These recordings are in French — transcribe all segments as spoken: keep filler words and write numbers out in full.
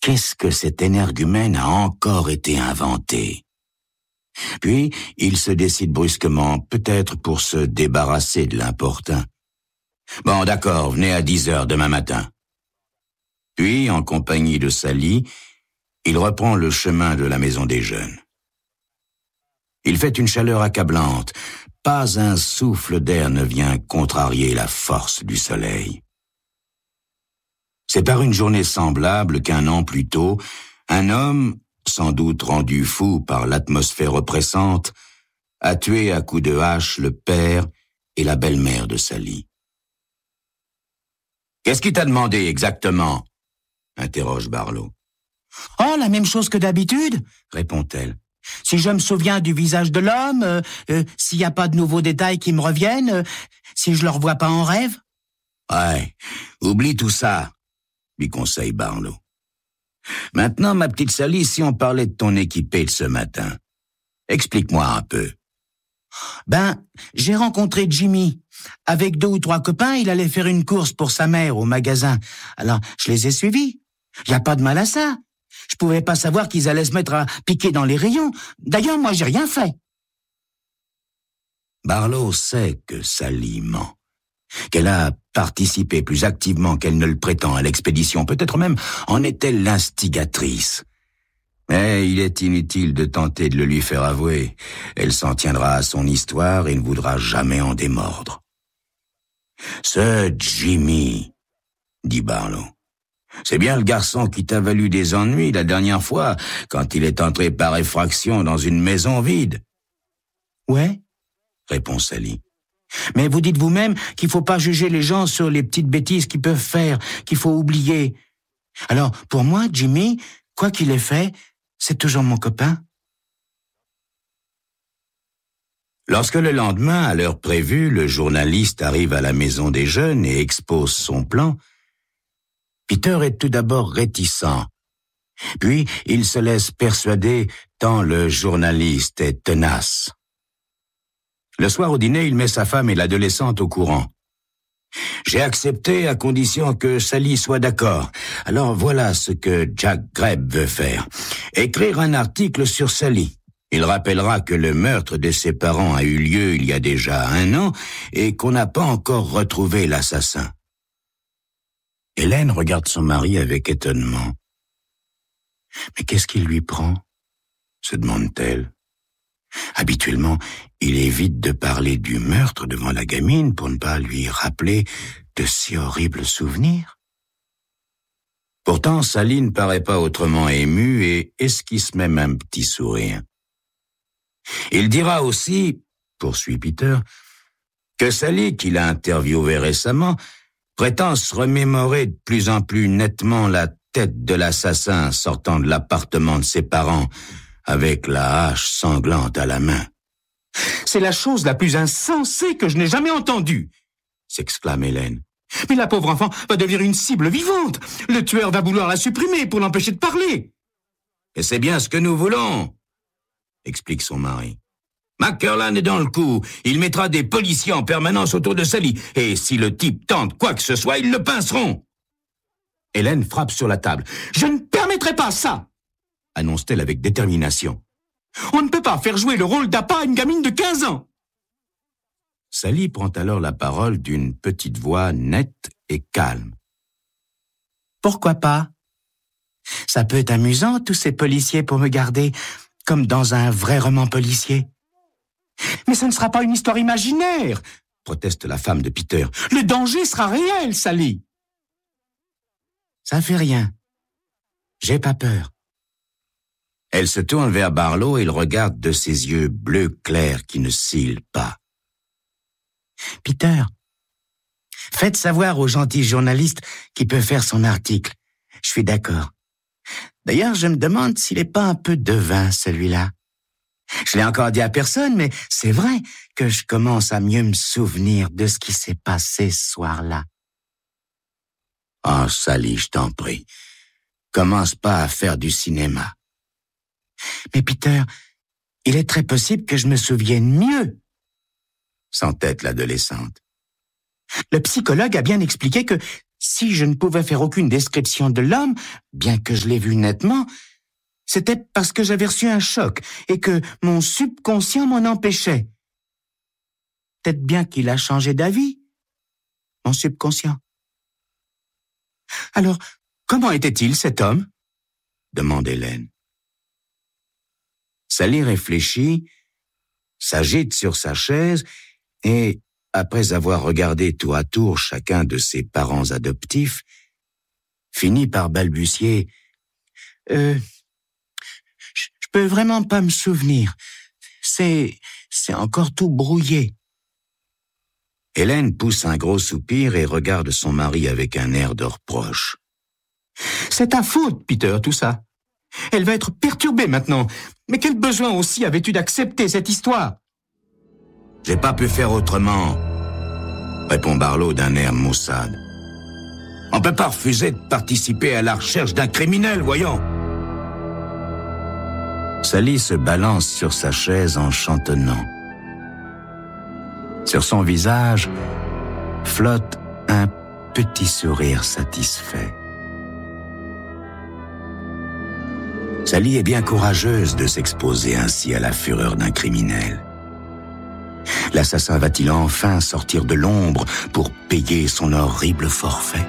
Qu'est-ce que cet énergumène a encore été inventé? Puis, il se décide brusquement, peut-être pour se débarrasser de l'importun. Bon, d'accord, venez à dix heures demain matin. Puis, en compagnie de Sally, il reprend le chemin de la maison des jeunes. Il fait une chaleur accablante. Pas un souffle d'air ne vient contrarier la force du soleil. C'est par une journée semblable qu'un an plus tôt, un homme, sans doute rendu fou par l'atmosphère oppressante, a tué à coups de hache le père et la belle-mère de Sally. « Qu'est-ce qu'il t'a demandé exactement ?» interroge Barlow. « Oh, la même chose que d'habitude, » répond-elle. « Si je me souviens du visage de l'homme, euh, euh, s'il n'y a pas de nouveaux détails qui me reviennent, euh, si je le revois pas en rêve. »« Ouais, oublie tout ça, » lui conseille Barlow. « Maintenant, ma petite Sally, si on parlait de ton équipée de ce matin, explique-moi un peu. »« Ben, j'ai rencontré Jimmy. Avec deux ou trois copains, il allait faire une course pour sa mère au magasin. Alors, je les ai suivis. Y a pas de mal à ça. Je pouvais pas savoir qu'ils allaient se mettre à piquer dans les rayons. D'ailleurs, moi, j'ai rien fait. » Barlow sait que Sally ment, qu'elle a participé plus activement qu'elle ne le prétend à l'expédition. Peut-être même en est-elle l'instigatrice. Mais il est inutile de tenter de le lui faire avouer. Elle s'en tiendra à son histoire et ne voudra jamais en démordre. « Ce Jimmy, » dit Barlow. « C'est bien le garçon qui t'a valu des ennuis la dernière fois, quand il est entré par effraction dans une maison vide. »« Ouais, » répond Sally. « Mais vous dites vous-même qu'il faut pas juger les gens sur les petites bêtises qu'ils peuvent faire, qu'il faut oublier. Alors, pour moi, Jimmy, quoi qu'il ait fait, c'est toujours mon copain. » Lorsque le lendemain, à l'heure prévue, le journaliste arrive à la maison des jeunes et expose son plan, Peter est tout d'abord réticent. Puis, il se laisse persuader tant le journaliste est tenace. Le soir au dîner, il met sa femme et l'adolescente au courant. « J'ai accepté à condition que Sally soit d'accord. Alors voilà ce que Jack Greb veut faire. Écrire un article sur Sally. Il rappellera que le meurtre de ses parents a eu lieu il y a déjà un an et qu'on n'a pas encore retrouvé l'assassin. » Hélène regarde son mari avec étonnement. « Mais qu'est-ce qui lui prend ?» se demande-t-elle. Habituellement, il évite de parler du meurtre devant la gamine pour ne pas lui rappeler de si horribles souvenirs. Pourtant, Sally ne paraît pas autrement émue et esquisse même un petit sourire. Il dira aussi, poursuit Peter, que Sally, qu'il a interviewé récemment, prétend se remémorer de plus en plus nettement la tête de l'assassin sortant de l'appartement de ses parents, avec la hache sanglante à la main. « C'est la chose la plus insensée que je n'ai jamais entendue !» s'exclame Hélène. « Mais la pauvre enfant va devenir une cible vivante. Le tueur va vouloir la supprimer pour l'empêcher de parler. »« Et c'est bien ce que nous voulons, » explique son mari. « McCurlane est dans le coup. Il mettra des policiers en permanence autour de Sally. Et si le type tente quoi que ce soit, ils le pinceront. » Hélène frappe sur la table. « Je ne permettrai pas ça !» annonce-t-elle avec détermination. « On ne peut pas faire jouer le rôle d'appât à une gamine de quinze ans !» Sally prend alors la parole d'une petite voix nette et calme. « Pourquoi pas? Ça peut être amusant, tous ces policiers pour me garder, comme dans un vrai roman policier. »« Mais ce ne sera pas une histoire imaginaire !» proteste la femme de Peter. « Le danger sera réel, Sally !»« Ça fait rien. J'ai pas peur. » Elle se tourne vers Barlow et il regarde de ses yeux bleus clairs qui ne cillent pas. « Peter, faites savoir au gentil journaliste qui peut faire son article. Je suis d'accord. D'ailleurs, je me demande s'il n'est pas un peu devin, celui-là. Je l'ai encore dit à personne, mais c'est vrai que je commence à mieux me souvenir de ce qui s'est passé ce soir-là. »« Oh, Sally, je t'en prie, commence pas à faire du cinéma. »« Mais Peter, il est très possible que je me souvienne mieux. » s'entête l'adolescente. « Le psychologue a bien expliqué que si je ne pouvais faire aucune description de l'homme, bien que je l'ai vu nettement, c'était parce que j'avais reçu un choc et que mon subconscient m'en empêchait. Peut-être bien qu'il a changé d'avis, mon subconscient. Alors, comment était-il, cet homme? Demande Hélène. Sally réfléchit, s'agite sur sa chaise et, après avoir regardé tour à tour chacun de ses parents adoptifs, finit par balbutier. Euh, je peux vraiment pas me souvenir. C'est, c'est encore tout brouillé. Hélène pousse un gros soupir et regarde son mari avec un air de reproche. C'est ta faute, Peter, tout ça. Elle va être perturbée maintenant. Mais quel besoin aussi avais-tu d'accepter cette histoire? J'ai pas pu faire autrement, répond Barlow d'un air maussade. On peut pas refuser de participer à la recherche d'un criminel, voyons. Sally se balance sur sa chaise en chantonnant. Sur son visage flotte un petit sourire satisfait. Sally est bien courageuse de s'exposer ainsi à la fureur d'un criminel. L'assassin va-t-il enfin sortir de l'ombre pour payer son horrible forfait?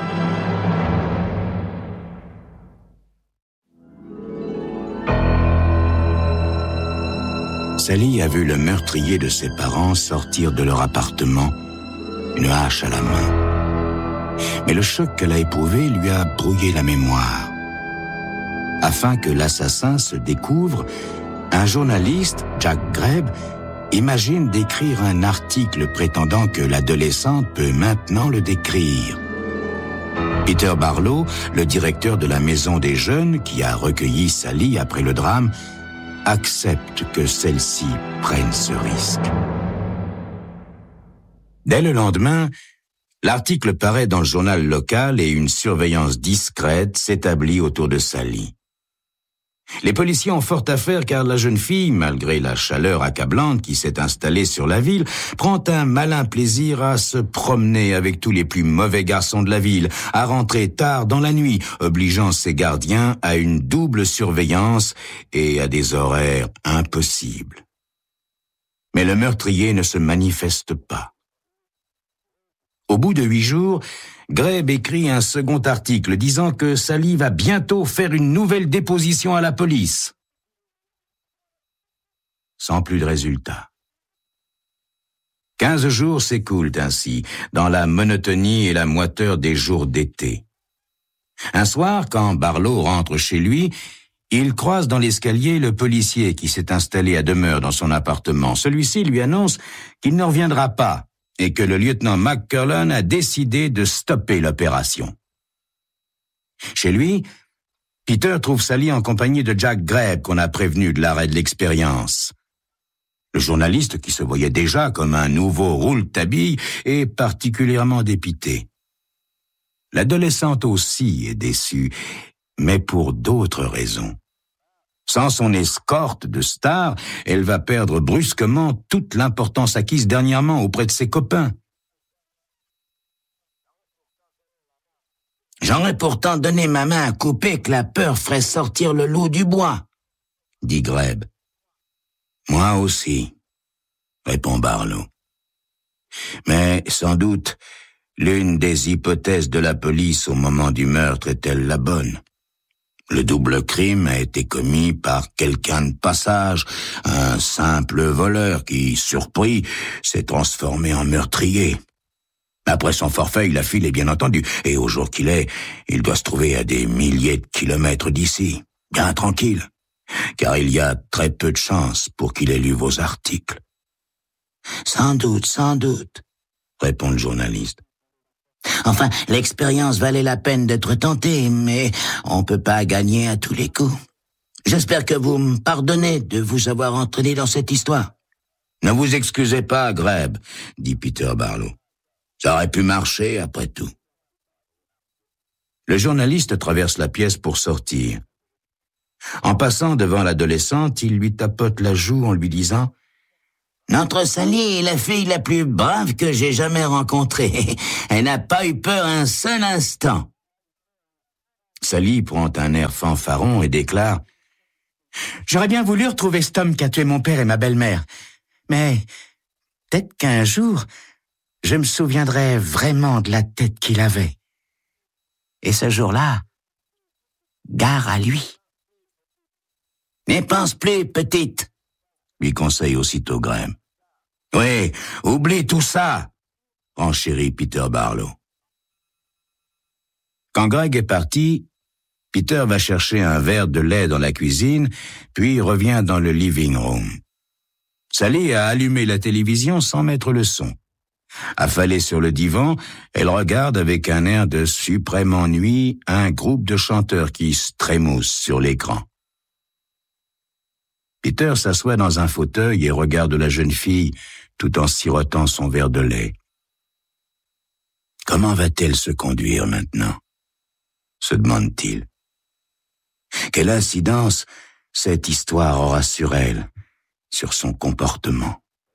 Sally a vu le meurtrier de ses parents sortir de leur appartement, une hache à la main. Mais le choc qu'elle a éprouvé lui a brouillé la mémoire. Afin que l'assassin se découvre, un journaliste, Jack Greb, imagine d'écrire un article prétendant que l'adolescente peut maintenant le décrire. Peter Barlow, le directeur de la maison des jeunes qui a recueilli Sally après le drame, accepte que celle-ci prenne ce risque. Dès le lendemain, l'article paraît dans le journal local et une surveillance discrète s'établit autour de Sally. Les policiers ont fort à faire car la jeune fille, malgré la chaleur accablante qui s'est installée sur la ville, prend un malin plaisir à se promener avec tous les plus mauvais garçons de la ville, à rentrer tard dans la nuit, obligeant ses gardiens à une double surveillance et à des horaires impossibles. Mais le meurtrier ne se manifeste pas. Au bout de huit jours, Greb écrit un second article disant que Sally va bientôt faire une nouvelle déposition à la police. Sans plus de résultat. Quinze jours s'écoulent ainsi, dans la monotonie et la moiteur des jours d'été. Un soir, quand Barlow rentre chez lui, il croise dans l'escalier le policier qui s'est installé à demeure dans son appartement. Celui-ci lui annonce qu'il ne reviendra pas et que le lieutenant McCurlin a décidé de stopper l'opération. Chez lui, Peter trouve Sally en compagnie de Jack Greb qu'on a prévenu de l'arrêt de l'expérience. Le journaliste, qui se voyait déjà comme un nouveau Rouletabille, est particulièrement dépité. L'adolescente aussi est déçue, mais pour d'autres raisons. Sans son escorte de star, elle va perdre brusquement toute l'importance acquise dernièrement auprès de ses copains. J'aurais pourtant donné ma main à couper que la peur ferait sortir le loup du bois, dit Greb. Moi aussi, répond Barlow. Mais sans doute, l'une des hypothèses de la police au moment du meurtre est-elle la bonne. Le double crime a été commis par quelqu'un de passage, un simple voleur qui, surpris, s'est transformé en meurtrier. Après son forfait, il a filé, bien entendu, et au jour qu'il est, il doit se trouver à des milliers de kilomètres d'ici, bien tranquille, car il y a très peu de chances pour qu'il ait lu vos articles. Sans doute, sans doute, répond le journaliste. Enfin, l'expérience valait la peine d'être tentée, mais on peut pas gagner à tous les coups. J'espère que vous me pardonnez de vous avoir entraîné dans cette histoire. Ne vous excusez pas, Greb, dit Peter Barlow. Ça aurait pu marcher, après tout. Le journaliste traverse la pièce pour sortir. En passant devant l'adolescente, il lui tapote la joue en lui disant « Notre Sally est la fille la plus brave que j'ai jamais rencontrée. Elle n'a pas eu peur un seul instant. Sally prend un air fanfaron et déclare « J'aurais bien voulu retrouver cet homme qui a tué mon père et ma belle-mère. Mais peut-être qu'un jour, je me souviendrai vraiment de la tête qu'il avait. Et ce jour-là, gare à lui. » « N'y pense plus, petite, » lui conseille aussitôt Graham. « Oui, oublie tout ça, » renchérit Peter Barlow. Quand Greg est parti, Peter va chercher un verre de lait dans la cuisine, puis revient dans le living room. Sally a allumé la télévision sans mettre le son. Affalée sur le divan, elle regarde avec un air de suprême ennui un groupe de chanteurs qui se trémoussent sur l'écran. Peter s'assoit dans un fauteuil et regarde la jeune fille tout en sirotant son verre de lait. Comment va-t-elle se conduire maintenant ? Se demande-t-il. Quelle incidence cette histoire aura sur elle, sur son comportement ?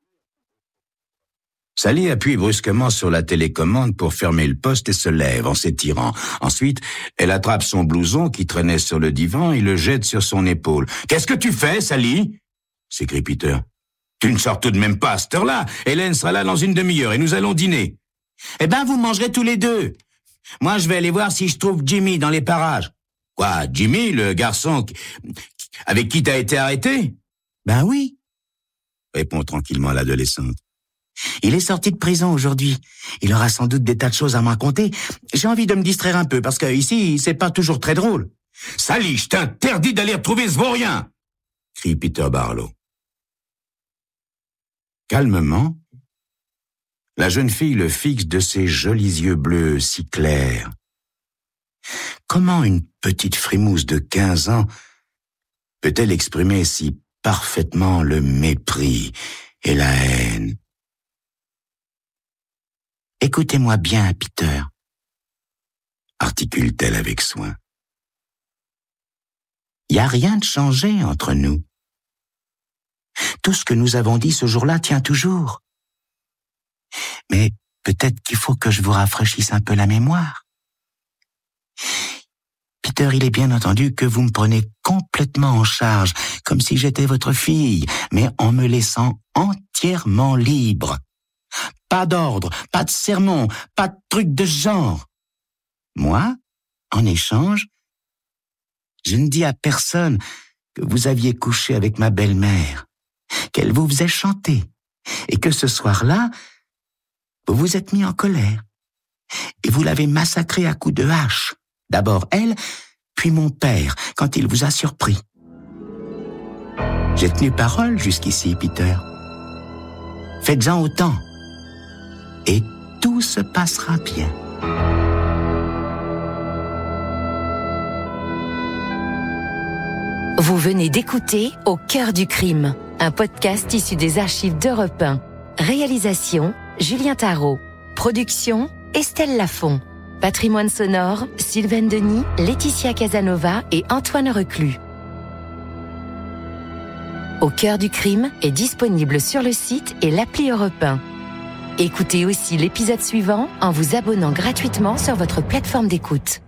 Sally appuie brusquement sur la télécommande pour fermer le poste et se lève en s'étirant. Ensuite, elle attrape son blouson qui traînait sur le divan et le jette sur son épaule. « Qu'est-ce que tu fais, Sally ?» s'écrie Peter. « Tu ne sors tout de même pas à cette heure-là. Hélène sera là dans une demi-heure et nous allons dîner. »« Eh ben, vous mangerez tous les deux. Moi, je vais aller voir si je trouve Jimmy dans les parages. »« Quoi, Jimmy, le garçon qui... avec qui t'as été arrêté ?»« Ben oui, » répond tranquillement l'adolescente. Il est sorti de prison aujourd'hui. Il aura sans doute des tas de choses à me raconter. J'ai envie de me distraire un peu, parce que ici, c'est pas toujours très drôle. « Sally, je t'interdis d'aller retrouver ce vaurien !» crie Peter Barlow. Calmement, la jeune fille le fixe de ses jolis yeux bleus si clairs. Comment une petite frimousse de quinze ans peut-elle exprimer si parfaitement le mépris et la haine ? « Écoutez-moi bien, Peter, » articule-t-elle avec soin. « Il n'y a rien de changé entre nous. Tout ce que nous avons dit ce jour-là tient toujours. Mais peut-être qu'il faut que je vous rafraîchisse un peu la mémoire. Peter, il est bien entendu que vous me prenez complètement en charge, comme si j'étais votre fille, mais en me laissant entièrement libre. Pas d'ordre, pas de sermon, pas de truc de ce genre. Moi, en échange, je ne dis à personne que vous aviez couché avec ma belle-mère, qu'elle vous faisait chanter, et que ce soir-là, vous vous êtes mis en colère, et vous l'avez massacrée à coups de hache. D'abord elle, puis mon père, quand il vous a surpris. J'ai tenu parole jusqu'ici, Peter. Faites-en autant. Et tout se passera bien. Vous venez d'écouter Au cœur du crime, un podcast issu des archives d'Europe un. Réalisation, Julien Tarot. Production, Estelle Lafont. Patrimoine sonore, Sylvaine Denis, Laetitia Casanova et Antoine Reclus. Au cœur du crime est disponible sur le site et l'appli Europe un. Écoutez aussi l'épisode suivant en vous abonnant gratuitement sur votre plateforme d'écoute.